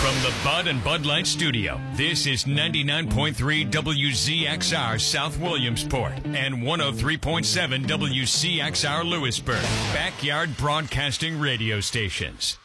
From the Bud and Bud Light Studio, this is 99.3 WZXR South Williamsport and 103.7 WCXR Lewisburg, Backyard Broadcasting Radio Stations.